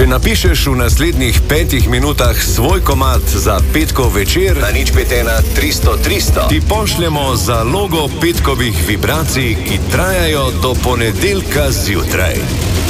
Če napišeš v naslednjih 5 minutah svoj komad za petkov večer na 051 300 300, ti pošljemo zalogo petkovih vibracij, ki trajajo do ponedeljka zjutraj.